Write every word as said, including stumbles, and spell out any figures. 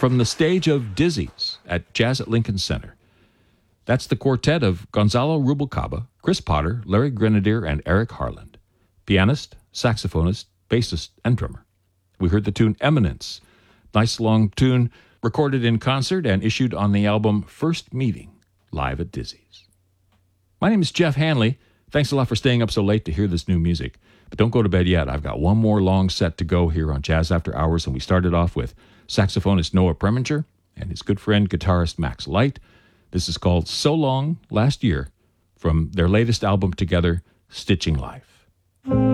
from the stage of Dizzy's at Jazz at Lincoln Center. That's the quartet of Gonzalo Rubalcaba, Chris Potter, Larry Grenadier, and Eric Harland. Pianist, saxophonist, bassist, and drummer. We heard the tune Eminence. Nice long tune recorded in concert and issued on the album First Meeting, live at Dizzy's. My name is Jeff Hanley. Thanks a lot for staying up so late to hear this new music. But don't go to bed yet. I've got one more long set to go here on Jazz After Hours, and we started off with saxophonist Noah Preminger and his good friend guitarist Max Light. This is called So Long Last Year from their latest album together, Stitching Life.